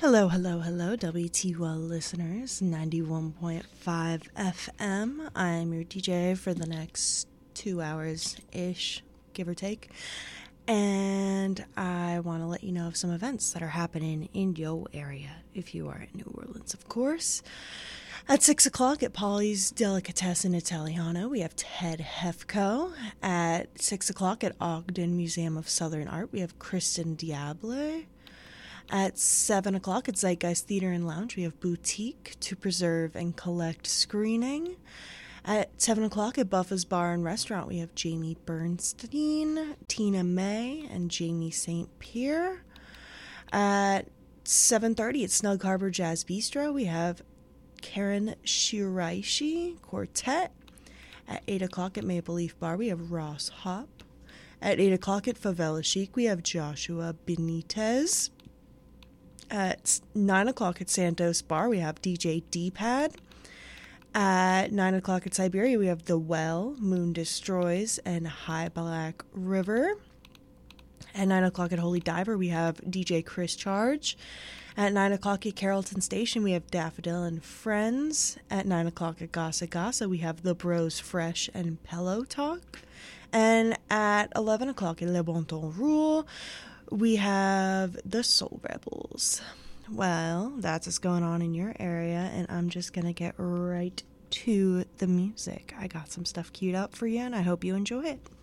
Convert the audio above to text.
Hello, hello, hello, WTUL listeners, 91.5 FM. I'm your DJ for the next 2 hours-ish, give or take. And I want to let you know of some events that are happening in your area, if you are in New Orleans, of course. At 6 o'clock at Polly's Delicatessen Italiano, we have Ted Hefko. At 6 o'clock at Ogden Museum of Southern Art, we have Kristen Diable. At 7 o'clock at Zeitgeist Theater and Lounge, we have Boutique to Preserve and Collect Screening. At 7 o'clock at Buffa's Bar and Restaurant, we have Jamie Bernstein, Tina May, and Jamie St. Pierre. At 7:30 at Snug Harbor Jazz Bistro, we have Karen Shiraishi Quartet. At 8 o'clock at Maple Leaf Bar, we have Ross Hop. At 8 o'clock at Favela Chic, we have Joshua Benitez. At 9 o'clock at Santos Bar, we have DJ D-Pad. At 9 o'clock at Siberia, we have The Well, Moon Destroys, and High Black River. At 9 o'clock at Holy Diver, we have DJ Chris Charge. At 9 o'clock at Carrollton Station, we have Daffodil and Friends. At 9 o'clock at Gasa Gasa, we have The Bros Fresh and Pillow Talk. And at 11 o'clock at Le Bon Ton Rule, we have the Soul Rebels. Well, that's what's going on in your area, and I'm just going to get right to the music. I got some stuff queued up for you, and I hope you enjoy it.